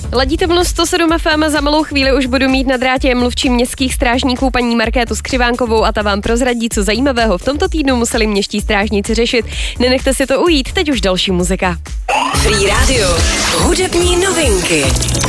Ladíte vlnu 107 FM, za malou chvíli už budu mít na drátě mluvčí městských strážníků paní Markétu Skřivánkovou a ta vám prozradí, co zajímavého v tomto týdnu museli městští strážníci řešit. Nenechte si to ujít, teď už další muzika. Free Radio. Hudební novinky.